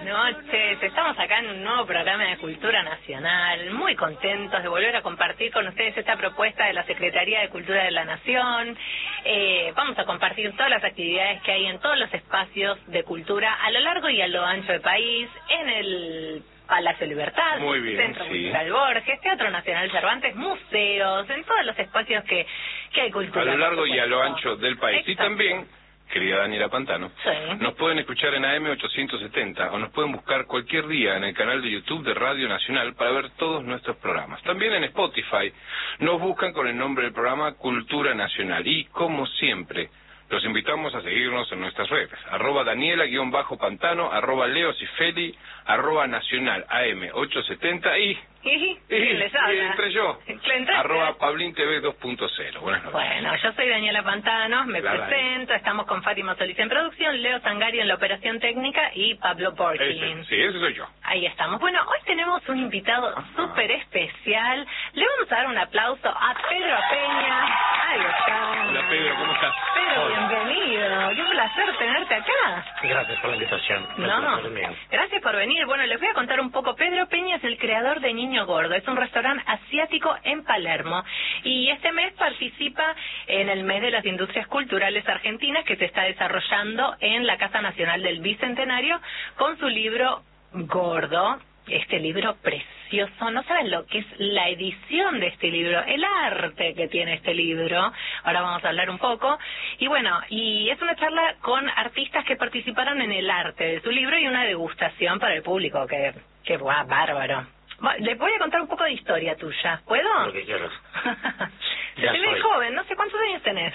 noches. Estamos acá en un nuevo programa de Cultura Nacional. Muy contentos de volver a compartir con ustedes esta propuesta de la Secretaría de Cultura de la Nación. Vamos a compartir todas las actividades que hay en todos los espacios de cultura a lo largo y a lo ancho del país, en el Palacio Libertad, muy bien, Centro Cultural Borges, Teatro Nacional Cervantes, museos, en todos los espacios que hay cultura. A lo largo y a lo ancho del país. Exacto. Y también, querida Daniela Pantano, sí, nos pueden escuchar en AM 870 o nos pueden buscar cualquier día en el canal de YouTube de Radio Nacional para ver todos nuestros programas. También en Spotify nos buscan con el nombre del programa Cultura Nacional. Y como siempre, los invitamos a seguirnos en nuestras redes, @Daniela_Pantano, @LeoCifeli, @Nacional AM 870 y les habla. y entre yo, @PablinTV 2.0. Buenas noches. Bueno, yo soy Daniela Pantano, me presento, estamos con Fátima Solís en producción, Leo Sangario en la operación técnica y Pablo Porkin. Ese soy yo. Ahí estamos. Bueno, hoy tenemos un invitado súper especial. Le vamos a dar un aplauso a Pedro Peña. Ahí está. Hola Pedro, ¿cómo estás? Pedro, bienvenido. Qué placer tenerte acá. Gracias por la invitación. No, gracias por venir. Bueno, les voy a contar un poco. Pedro Peña es el creador de Niño Gordo. Es un restaurante asiático en Palermo. Y este mes participa en el mes de las industrias culturales argentinas que se está desarrollando en la Casa Nacional del Bicentenario con su libro Gordo. Este libro precioso, no saben lo que es la edición de este libro, el arte que tiene este libro, ahora vamos a hablar un poco, y bueno, y es una charla con artistas que participaron en el arte de su libro y una degustación para el público, que bárbaro. Les voy a contar un poco de historia tuya, ¿puedo? Lo que quieras. Se te ve joven, no sé cuántos años tenés.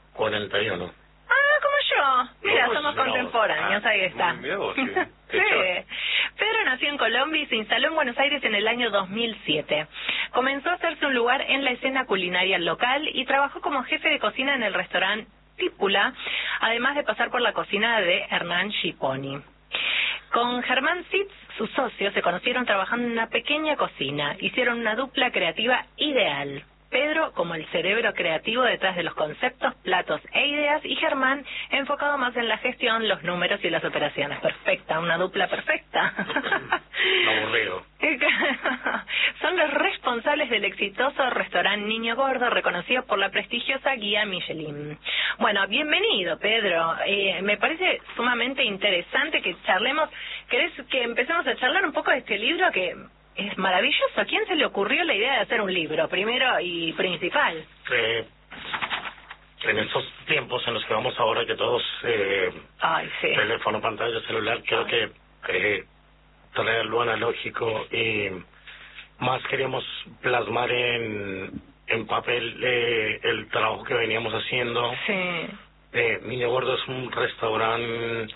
41. Ah, como yo. Mira, No, somos no, contemporáneos, ahí está. Sí. Sí. Pedro nació en Colombia y se instaló en Buenos Aires en el año 2007. Comenzó a hacerse un lugar en la escena culinaria local y trabajó como jefe de cocina en el restaurante Típula, además de pasar por la cocina de Hernán Schiponi. Con Germán Sitz, su socio, se conocieron trabajando en una pequeña cocina. Hicieron una dupla creativa ideal. Pedro como el cerebro creativo detrás de los conceptos, platos e ideas, y Germán enfocado más en la gestión, los números y las operaciones. Perfecta, una dupla perfecta. Aburrido. Son los responsables del exitoso restaurante Niño Gordo, reconocido por la prestigiosa guía Michelin. Bueno, bienvenido, Pedro. Me parece sumamente interesante que charlemos. ¿Querés que empecemos a charlar un poco de este libro que es maravilloso? ¿A quién se le ocurrió la idea de hacer un libro, primero y principal? En estos tiempos en los que vamos ahora, que todos, sí, teléfono, pantalla, celular, creo que traer lo analógico y más queríamos plasmar en papel el trabajo que veníamos haciendo. Sí. Niño Gordo es un restaurante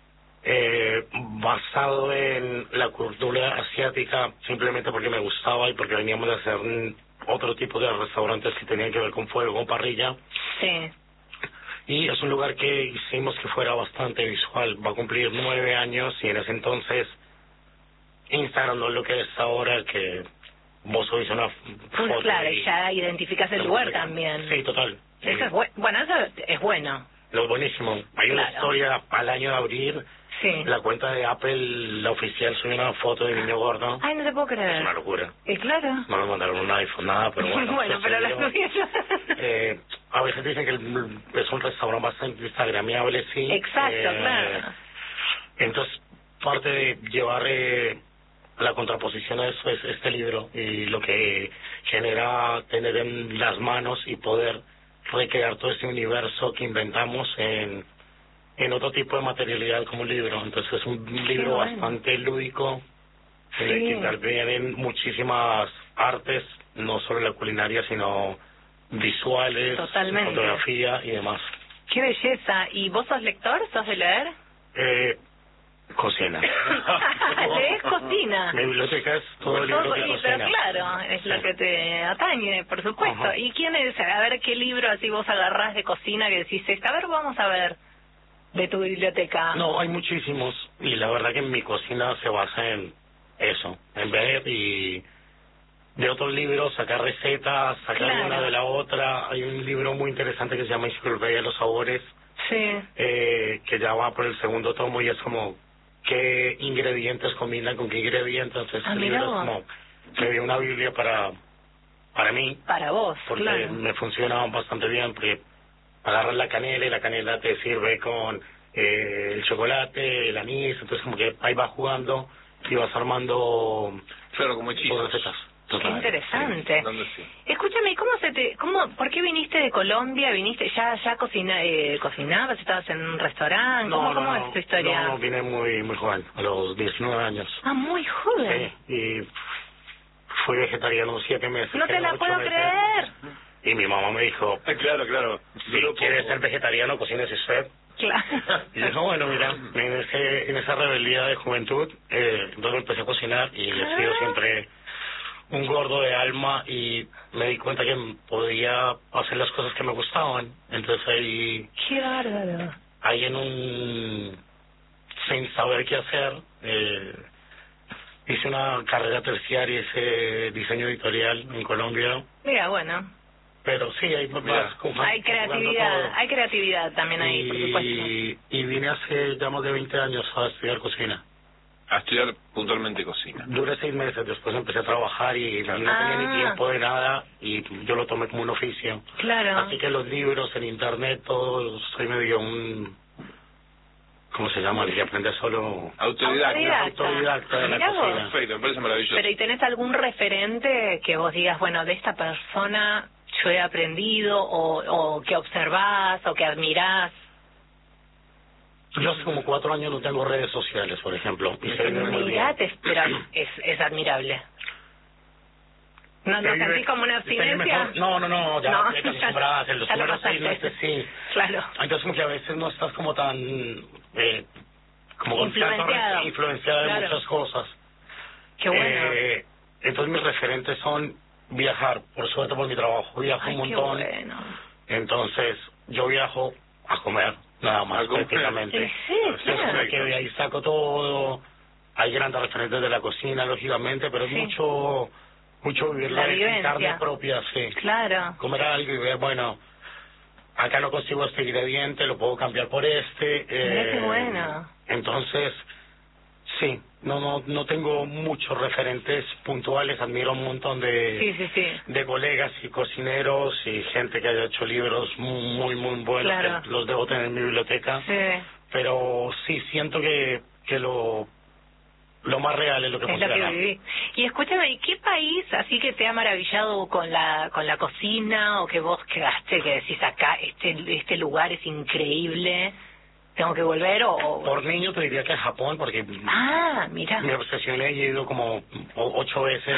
basado en la cultura asiática, simplemente porque me gustaba y porque veníamos de hacer otro tipo de restaurantes que tenían que ver con fuego, con parrilla. Sí. Y es un lugar que hicimos que fuera bastante visual. Va a cumplir 9 años y en ese entonces Instagram no es lo que es ahora, que vos subís una foto. Claro, y ya identificas el lugar también. Sí, total. Eso es bueno, eso es bueno. Lo buenísimo. Hay una historia al año de abril. Sí. La cuenta de Apple, la oficial, subió una foto de Niño Gordo. Ay, no te puedo creer. Es una locura. Claro. No me mandaron un iPhone, nada, pero bueno. Bueno, pero la subieron. A veces dicen que es un restaurante bastante instagramiable, sí. Exacto, claro. Entonces, parte de llevar la contraposición a eso es este libro y lo que genera tener en las manos y poder recrear todo este universo que inventamos en otro tipo de materialidad como un libro. Entonces es un libro bastante lúdico, en el que intervienen muchísimas artes, no solo la culinaria, sino visuales, fotografía y demás. ¡Qué belleza! ¿Y vos sos lector? ¿Sos de leer? Cocina. ¿Lees cocina? Mi biblioteca es todo el libro de cocina. Pero claro, es lo que te atañe, por supuesto. Ajá. ¿Y quién es? A ver, ¿qué libro así vos agarrás de cocina que decís, a ver, vamos a ver de tu biblioteca? No, hay muchísimos. Y la verdad que mi cocina se basa en eso, en ver y de otros libros sacar recetas, sacar una de la otra. Hay un libro muy interesante que se llama Enciclopedia de los Sabores, sí, que ya va por el segundo tomo y es como qué ingredientes combinan con qué ingredientes. Entonces el mira libro es vos. como me dio una Biblia para mí, Para vos, porque claro. me funciona bastante bien, porque agarras la canela y la canela te sirve con el chocolate, el anís, entonces como que ahí vas jugando y vas armando Claro, como hechizos. recetas. Qué interesante. Sí, ¿dónde sí? Escúchame, ¿por qué viniste de Colombia? ¿Ya cocinabas? ¿Estabas en un restaurante? ¿Cómo es tu historia? No, vine muy joven, a los 19 años. Ah, muy joven. Sí, y fui vegetariano 7 meses. No te la 8 puedo meses. creer. Y mi mamá me dijo, Claro. si quieres ser vegetariano, cocines usted. Claro. Y dijo, bueno, mira, en esa rebeldía de juventud, entonces empecé a cocinar y he sido siempre un gordo de alma y me di cuenta que podía hacer las cosas que me gustaban. Entonces Qué bárbaro. ahí sin saber qué hacer, hice una carrera terciaria, hice diseño editorial en Colombia. Mira, bueno. Pero sí, hay Hay creatividad también ahí, por supuesto. Y vine hace ya más de 20 años a estudiar cocina. A estudiar puntualmente cocina. Duré 6 meses, después empecé a trabajar y no tenía ni tiempo de nada y yo lo tomé como un oficio. Claro. Así que los libros, en internet, todo, soy medio ¿cómo se llama? El que aprende solo... Autodidacta de la Mirá vos. cocina. Perfecto, me parece maravilloso. Pero ¿y tenés algún referente que vos digas, bueno, de esta persona yo he aprendido o que observás o que admirás? Yo hace como 4 años no tengo redes sociales, por ejemplo. Y se vive muy bien. Pero es admirable. ¿No sentís como una abstinencia? No, ya No, te acostumbras, en los ya lo primeros 6 pasaste. meses sí. Claro. Entonces como que a veces no estás como tan... como influenciado Claro. de muchas cosas. Qué bueno. Entonces mis referentes son viajar, por suerte por mi trabajo, viajo un montón. Qué bueno. Entonces yo viajo a comer, nada más, A comer. prácticamente. Sí, Entonces claro. como que de ahí saco todo, hay grandes referentes de la cocina, lógicamente, pero es Sí. mucho vivir La la vivencia. carne propia, sí. Claro. Comer algo y ver, bueno, acá no consigo este ingrediente, lo puedo cambiar por este. Mirá qué bueno. Entonces, sí, no tengo muchos referentes puntuales, admiro un montón Sí. de colegas y cocineros y gente que haya hecho libros muy buenos, Claro. que los debo tener en mi biblioteca, Sí. pero sí, siento que lo más real es lo que Es lo funciona. que viví. Y escúchame, ¿y qué país así que te ha maravillado con la cocina o que vos quedaste que decís acá, este lugar es increíble, tengo que volver o... Por niño te diría que es Japón, porque Mira. me obsesioné y he ido como 8 veces.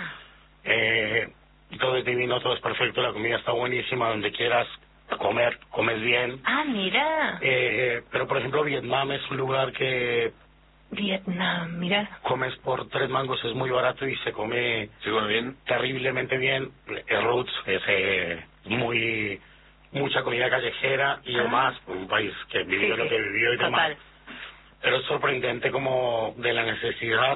Todo es divino, todo es perfecto, la comida está buenísima, donde quieras comes bien. Mira. Pero por ejemplo Vietnam es un lugar que Vietnam, mira. comes por 3 mangos, es muy barato y se come bien? terriblemente bien. El Roots es mucha comida callejera y demás, un país que vivió lo que vivió y demás. Pero es sorprendente como de la necesidad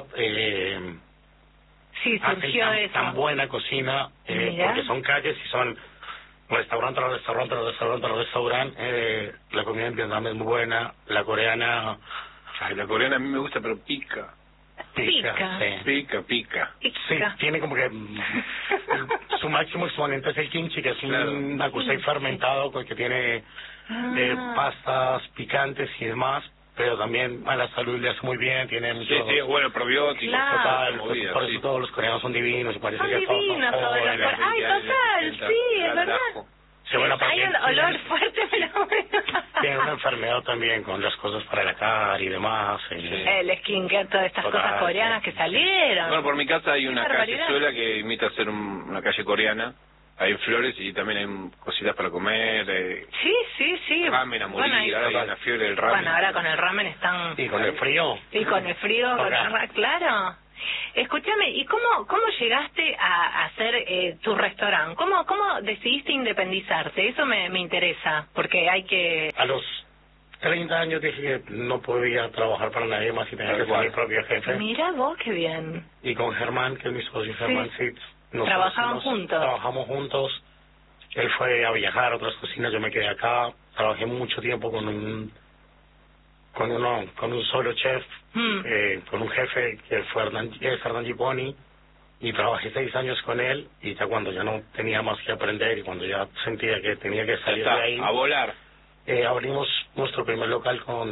surgió hacen eso. tan buena cocina, porque son calles y son restaurante tras restaurante tras restaurante tras restaurante. La comida en Vietnam es muy buena, la coreana... Ay, la coreana a mí me gusta, pero pica. Pica. Sí. Pica. Sí, tiene como que su máximo exponente es el kimchi, que es un akusei fermentado que tiene pastas picantes y demás, pero también a la salud le hace muy bien, tiene mucho... Sí, es bueno, probiótico. Total, por eso todos los coreanos son divinos y parece Son que divinos todos todos los coreanos. Ay, total, sí, es verdad. Sí, bueno, hay un olor fuerte, pero tiene una enfermedad también con las cosas para la cara y demás. El skincare, todas estas cosas coreanas que salieron. Bueno, por mi casa hay una barbaridad. callezuela que imita a ser una calle coreana. Hay flores y también hay cositas para comer. Sí. Ramen a morir, ahora hay una fiebre del ramen. Bueno, ahora con el ramen están... Y con el frío. Y con el frío, claro. Escúchame, ¿y cómo llegaste a hacer tu restaurante? ¿Cómo decidiste independizarte? Eso me interesa, porque hay que... A los 30 años dije que no podía trabajar para nadie más y tenía que ser mi propio jefe. Mira vos, qué bien. Y con Germán, que es mi socio, Germán Sitz, ¿Trabajaban juntos? Trabajamos juntos. Él fue a viajar a otras cocinas, yo me quedé acá. Trabajé mucho tiempo con un solo chef con un jefe que fue Hernán Giponi, y trabajé 6 años con él, y ya cuando ya no tenía más que aprender y cuando ya sentía que tenía que salir de ahí, a volar. Abrimos nuestro primer local con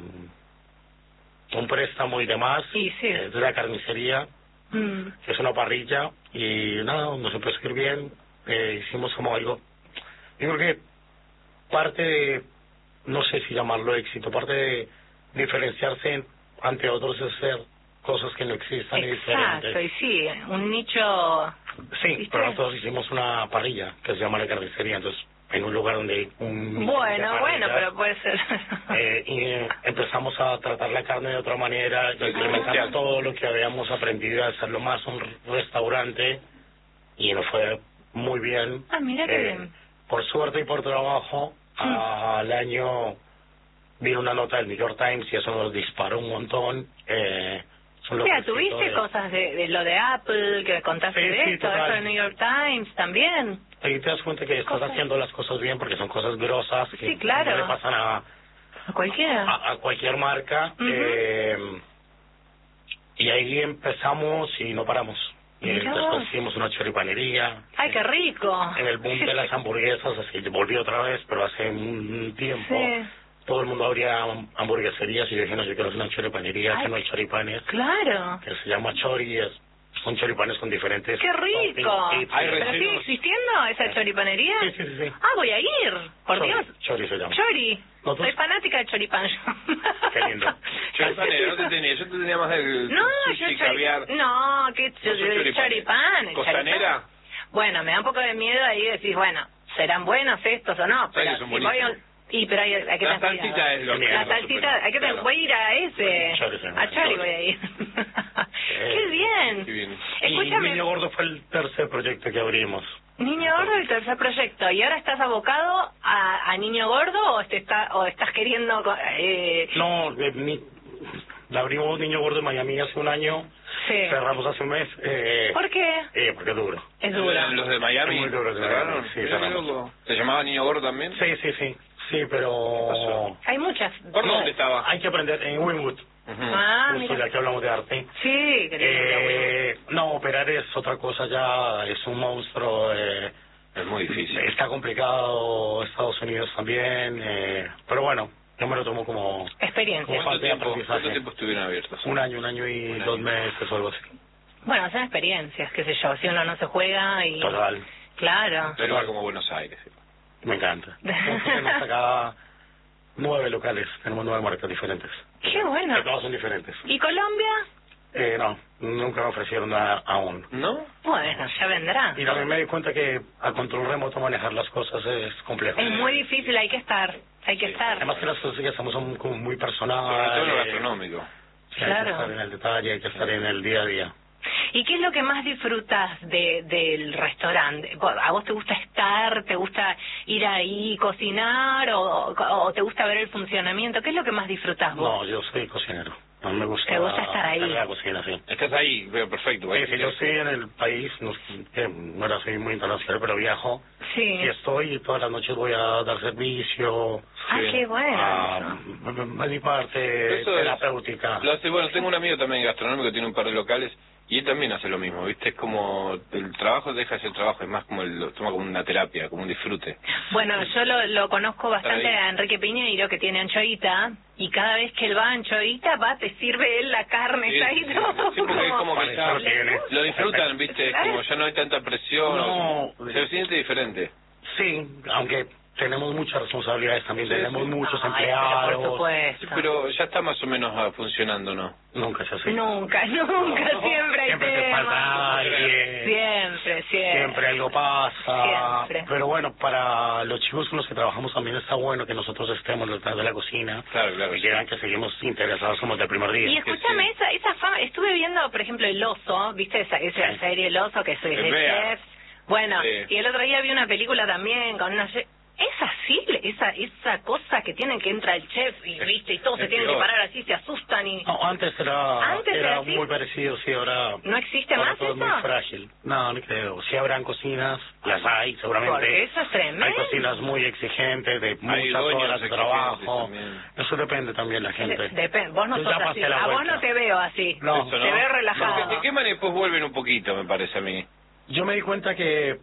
un préstamo y demás, de la carnicería, que es una parrilla, y nada, nos empezó a ir bien. Hicimos como algo, yo creo que parte de, no sé si llamarlo éxito, parte de diferenciarse ante otros es hacer cosas que no existan y diferentes. Exacto, y sí, un nicho... Sí, ¿viste? pero nosotros hicimos una parrilla que se llama la carnicería, entonces en un lugar donde hay un... Bueno, pero puede ser. Y empezamos a tratar la carne de otra manera, implementando todo lo que habíamos aprendido a hacerlo más un restaurante, y nos fue muy bien. Ah, mira qué bien. Por suerte y por trabajo, al año vi una nota del New York Times y eso nos disparó un montón. Mira, tuviste cosas de lo de Apple, que contaste de esto, eso del New York Times también. Ahí te das cuenta que estás haciendo las cosas bien porque son cosas grosas que claro, no le pasan a cualquiera. A cualquier marca. Y ahí empezamos y no paramos. Y después hicimos una choripanería. ¡Ay, qué rico! En el boom de las hamburguesas, así volví otra vez, pero hace un tiempo. Todo el mundo abría hamburgueserías y yo dije, no, yo quiero hacer una choripanería, que no hay choripanes. ¡Claro! Que se llama Chori, son choripanes con diferentes... ¡Qué rico! ¿Pero sigue existiendo esa choripanería? Sí. Ah, voy a ir, por Chori, Dios. Chori se llama. Chori. Soy fanática de choripán. Qué lindo. Choripanera, no te tenía, yo te tenía más del sushi, caviar. No, que choripán. ¿Costanera? Bueno, me da un poco de miedo ahí decir, bueno, ¿serán buenos estos o no? Pero si voy a... pero hay que la salsita es lo que la salsita, hay que claro. Voy a ir a ese. A Chori voy a ir. ¡Qué bien! Qué bien. Escúchame. Y Niño Gordo fue el tercer proyecto que abrimos. Niño Gordo, el tercer proyecto. ¿Y ahora estás abocado a Niño Gordo o estás queriendo...? No, la abrimos Niño Gordo en Miami hace un año. Cerramos hace un mes. ¿Por qué? Porque es duro. Es duro. ¿Los de Miami muy duro, cerraron? Sí, cerramos. ¿Se llamaba Niño Gordo también? Sí, pero... Hay muchas. ¿Por dónde estaba? Hay que aprender en Wynwood. Mira. Ya que hablamos de arte. Sí, no, operar es otra cosa ya, es un monstruo. Es muy difícil. Está complicado, Estados Unidos también, pero bueno, yo me lo tomo como experiencia. ¿Cuánto tiempo estuvieron abiertos? Un año y 2 meses o algo así. Bueno, son experiencias, qué sé yo, si uno no se juega y... Total. Claro. Un lugar como Buenos Aires. Me encanta. Tenemos acá 9 locales, tenemos 9 marcas diferentes. Qué bueno. Que todas son diferentes. ¿Y Colombia? No, nunca me ofrecieron nada aún. ¿No? Bueno, ya vendrá. Y también me di cuenta que a control remoto manejar las cosas es complejo. Es muy difícil, hay que estar. Además que las cosas que hacemos son como muy personales. Sobre todo en lo gastronómico. Sí, hay que estar en el detalle, hay que estar en el día a día. ¿Y qué es lo que más disfrutas del restaurante? ¿A vos te gusta estar, te gusta ir ahí, cocinar o te gusta ver el funcionamiento? ¿Qué es lo que más disfrutas vos? No, yo soy cocinero. No me gusta. ¿Te gusta estar ahí? En la cocina, sí. Estás ahí, perfecto. Sí, yo estoy en el país, no soy muy internacional, pero viajo. Sí. Y estoy, y todas las noches voy a dar servicio. Ah, qué bueno. A mi parte terapéutica. Bueno, tengo un amigo también gastronómico que tiene un par de locales. Y él también hace lo mismo, ¿viste? Es como el trabajo deja de ser trabajo, es más como lo toma como una terapia, como un disfrute. Bueno, yo lo conozco bastante a Enrique Piñeiro, que tiene anchoita, y cada vez que él va a anchoita, te sirve él la carne, está ahí todo. Sí, porque es como que ya lo disfrutan, ¿viste? Es como ya no hay tanta presión, no, se siente diferente. Sí, aunque tenemos muchas responsabilidades también, tenemos muchos empleados. Por supuesto. Sí, pero ya está más o menos funcionando, ¿no? Nunca se hace. Nunca, siempre hay siempre te falta alguien. Siempre algo pasa. Siempre. Pero bueno, para los chicos con los que trabajamos también está bueno que nosotros estemos detrás de la cocina. Claro. Y quieran que seguimos interesados como del primer día. Y escúchame, esa fama, estuve viendo, por ejemplo, El Oso, ¿viste esa serie El Oso que soy de chefs? Bueno, y el otro día vi una película también con una... ¿Es imposible esa cosa que tienen que entra el chef y viste y todos se tienen que parar así, se asustan y... No, antes era muy parecido, sí, ahora... ¿No existe ahora más todo eso? Es muy frágil. No creo. Sí habrán cocinas, las hay, seguramente. Porque eso es tremendo. Hay cocinas muy exigentes, de muchas horas de trabajo. Eso depende también de la gente. Depende. Vos no Yo sos ya así. pasé la A vos vuelta. no te veo así. No. Eso, Te veo relajado. ¿De qué manera después vuelven un poquito, me parece a mí? Yo me di cuenta que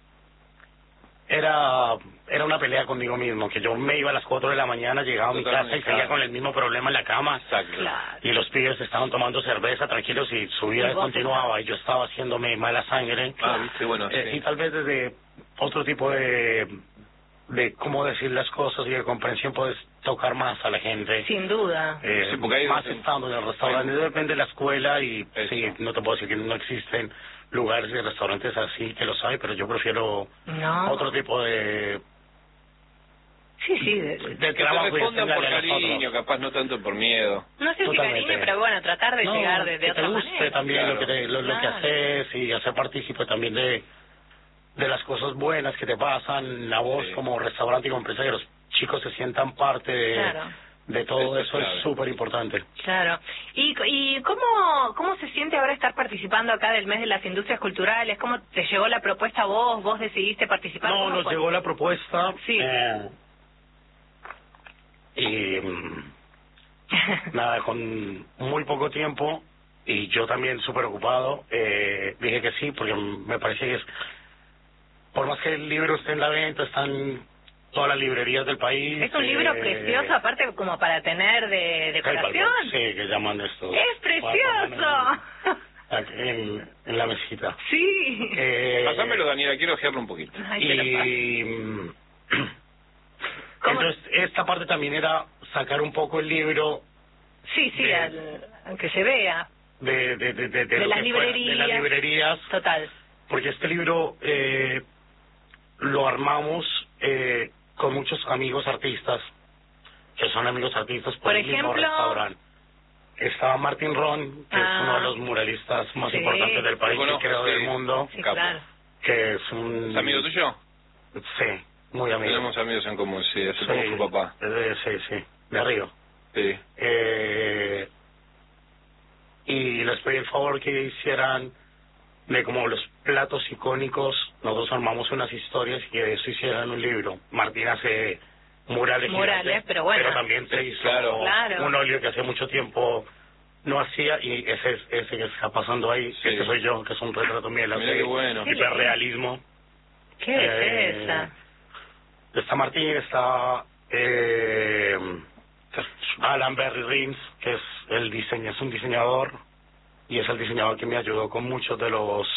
era una pelea conmigo mismo, que yo me iba a las 4 de la mañana, llegaba a mi casa y seguía con el mismo problema en la cama. Exacto. Claro. Y los pibes estaban tomando cerveza tranquilos y su vida Y vos continuaba y yo estaba haciéndome mala sangre. Viste, bueno, sí. Y tal vez desde otro tipo de cómo decir las cosas y de comprensión puedes tocar más a la gente. Sin duda. Sí, porque hay más estando en el restaurante, depende de la escuela y sí, no te puedo decir que no existen lugares y restaurantes así, que los hay, pero yo prefiero No. otro tipo de Sí. de Que te trabajo y respondan por enseñarle a cariño, nosotros. capaz no tanto por miedo. No sé si Totalmente. cariño, pero bueno, tratar de llegar de que otra te guste manera. también Claro. lo que Claro. haces y hacer partícipe también de las cosas buenas que te pasan a vos Sí. como restaurante y como empresa, que los chicos se sientan parte Claro. de todo Eso es eso clave. es súper importante. Claro. ¿Y cómo se siente ahora estar participando acá del mes de las industrias culturales? ¿Cómo te llegó la propuesta a vos? ¿Vos decidiste participar? No, ¿Cómo nos fue? llegó la propuesta Sí. y nada, con muy poco tiempo y yo también súper ocupado, dije que sí, porque me parece que es, por más que el libro esté en la venta, están todas las librerías del país. Es un libro precioso, aparte como para tener de decoración. Sí, que llaman esto. ¡Es precioso! En la mesita. Sí. Pásamelo, Daniela, quiero ojearlo un poquito. Ay, te lo paso. Y ¿Cómo? entonces esta parte también era sacar un poco el libro Sí, al que se vea. de lo las que fuera, librerías. de las librerías, Total. porque este libro lo armamos con muchos amigos artistas, que son amigos artistas por el mismo ejemplo, restaurante. Estaba Martín Ron, que es uno de los muralistas más Sí. importantes del país, Bueno, creo, sí. del mundo, Sí, Capo. claro. que es un... ¿Es amigo tuyo? Sí, muy amigo. Tenemos amigos en común, sí, hace Sí, poco su papá. sí, de Río. Sí. Y les pedí el favor que hicieran de como los platos icónicos. Nosotros armamos unas historias y que de eso hicieran un libro. Martín hace murales gigantes, pero bueno. pero también se hizo Claro. un óleo que hace mucho tiempo no hacía, y ese que está pasando ahí, Sí. este soy yo, que es un retrato mío, Mira qué bueno. hiperrealismo. ¿Qué belleza? Está Martín, está Alan Berry Rins, que es un diseñador, y es el diseñador que me ayudó con muchos de los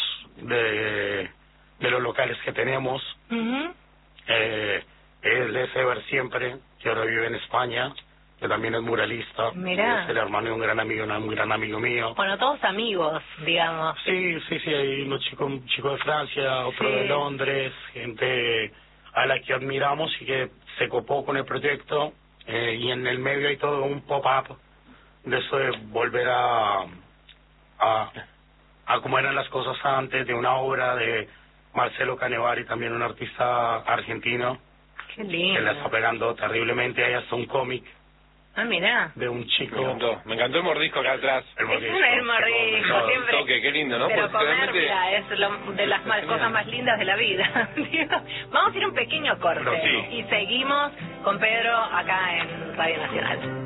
locales que tenemos. Ujú. Él es Ever Siempre, que ahora vive en España, que también es muralista. Mirá. Es el hermano de un gran amigo mío. Bueno, todos amigos, digamos. Sí, hay un chico de Francia, otro Sí. de Londres, gente a la que admiramos y que se copó con el proyecto, y en el medio hay todo un pop-up de eso de volver a cómo eran las cosas antes, de una obra de Marcelo Canevari, también un artista argentino, Qué que lindo. la está pegando terriblemente. Hay hasta un cómic Ah, mirá. de un chico. Me encantó el mordisco acá atrás. El Es mordisco, un que mordisco, come siempre. Toque, qué lindo, ¿no? Pero Porque realmente- comérmela es de las cosas más lindas de la vida. Vamos a ir a un pequeño corte Sí. y seguimos con Pedro acá en Radio Nacional.